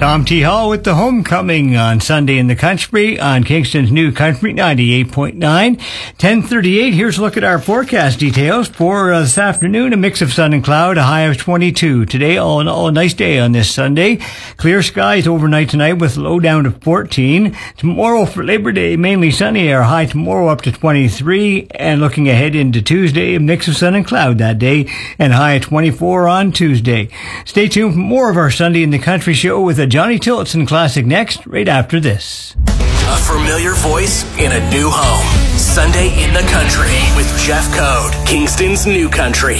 Tom T. Hall with the Homecoming on Sunday in the Country on Kingston's New Country 98.9. 10:38. Here's a look at our forecast details for this afternoon. A mix of sun and cloud, a high of 22. Today, all in all, a nice day on this Sunday. Clear skies overnight tonight with low down to 14. Tomorrow for Labor Day, mainly sunny. Our high tomorrow up to 23. And looking ahead into Tuesday, a mix of sun and cloud that day and high of 24 on Tuesday. Stay tuned for more of our Sunday in the Country show with a Johnny Tillotson classic next, right after this. A familiar voice in a new home. Sunday in the Country with Jeff Code. Kingston's New Country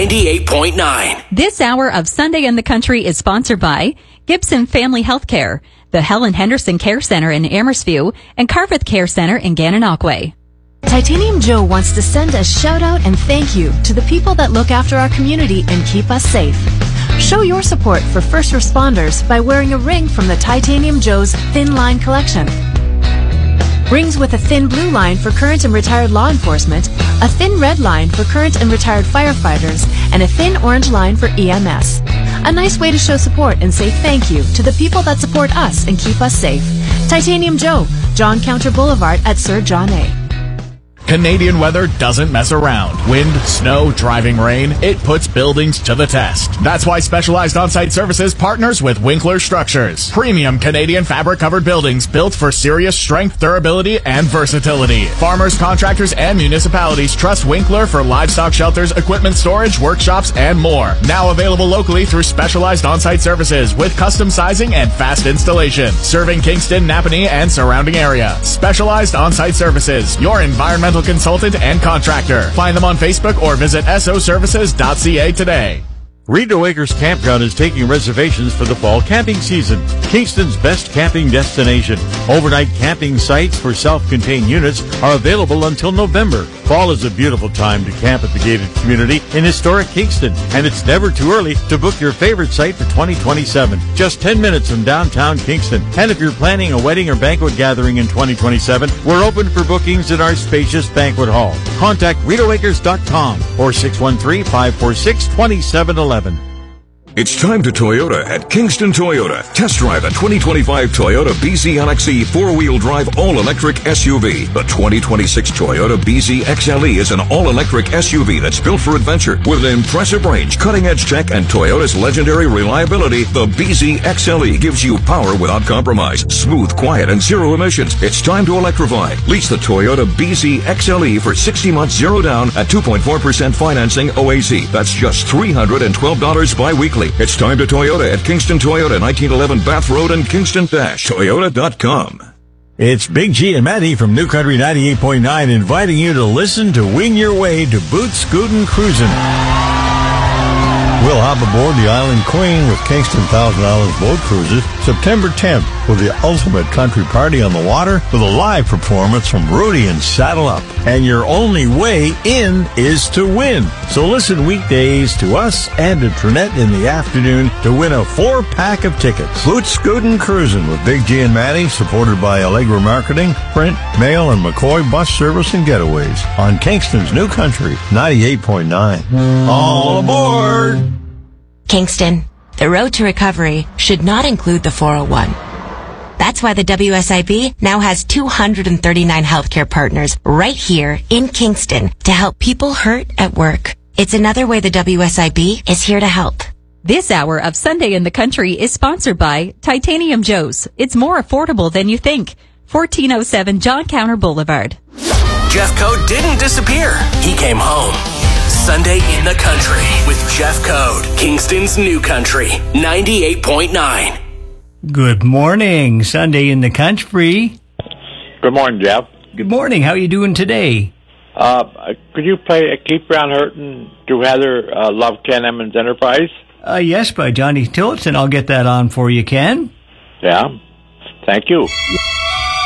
98.9. This hour of Sunday in the Country is sponsored by Gibson Family Healthcare, the Helen Henderson Care Center in Amersfoort, and Carveth Care Center in Gananoque. Titanium Joe wants to send a shout out and thank you to the people that look after our community and keep us safe. Show your support for first responders by wearing a ring from the Titanium Joe's Thin Line collection. Rings with a thin blue line for current and retired law enforcement, a thin red line for current and retired firefighters, and a thin orange line for EMS. A nice way to show support and say thank you to the people that support us and keep us safe. Titanium Joe, John Counter Boulevard at Sir John A. Canadian weather doesn't mess around. Wind, snow, driving rain, it puts buildings to the test. That's why Specialized On-Site Services partners with Winkler Structures. Premium Canadian fabric-covered buildings built for serious strength, durability, and versatility. Farmers, contractors, and municipalities trust Winkler for livestock shelters, equipment storage, workshops, and more. Now available locally through Specialized On-Site Services with custom sizing and fast installation. Serving Kingston, Napanee, and surrounding area. Specialized On-Site Services, your environmental consultant and contractor. Find them on Facebook or visit soservices.ca today. Rideau Acres Campground is taking reservations for the fall camping season. Kingston's best camping destination. Overnight camping sites for self-contained units are available until November. Fall is a beautiful time to camp at the gated community in historic Kingston, and it's never too early to book your favorite site for 2027. Just 10 minutes from downtown Kingston. And if you're planning a wedding or banquet gathering in 2027, we're open for bookings in our spacious banquet hall. Contact RideauAcres.com or 613-546-2711. It's time to Toyota at Kingston Toyota. Test drive a 2025 Toyota BZ LXE four-wheel drive all-electric SUV. The 2026 Toyota BZ XLE is an all-electric SUV that's built for adventure. With an impressive range, cutting-edge tech, and Toyota's legendary reliability, the BZ XLE gives you power without compromise. Smooth, quiet, and zero emissions. It's time to electrify. Lease the Toyota BZ XLE for 60 months zero down at 2.4% financing OAZ. That's just $312 bi-weekly. It's time to Toyota at Kingston Toyota, 1911 Bath Road and Kingston-Toyota.com. It's Big G and Maddie from New Country 98.9 inviting you to listen to Wing Your Way to Boot Scootin' Cruisin'. We'll hop aboard the Island Queen with Kingston Thousand Islands Boat Cruises September 10th with the ultimate country party on the water with a live performance from Rudy and Saddle Up. And your only way in is to win. So listen weekdays to us and to Trinette in the afternoon to win a 4-pack of tickets. Boot Scootin' Cruisin' with Big G and Maddie, supported by Allegra Marketing, Print, Mail, and McCoy Bus Service and Getaways on Kingston's New Country 98.9. All aboard! Kingston, the road to recovery should not include the 401. That's why the WSIB now has 239 healthcare partners right here in Kingston to help people hurt at work. It's another way the WSIB is here to help. This hour of Sunday in the Country is sponsored by Titanium Joe's. It's more affordable than you think. 1407 John Counter Boulevard. Jeff Code didn't disappear. He came home. Sunday in the Country with Jeff Code. Kingston's New Country 98.9. Good morning. Sunday in the Country. Good morning, Jeff. Good morning. How are you doing today? Could you play Keep Around Hurtin' to Heather, Love Ken Emmons Enterprise? Yes, by Johnny Tillotson. I'll get that on for you, Ken. Yeah. Thank you.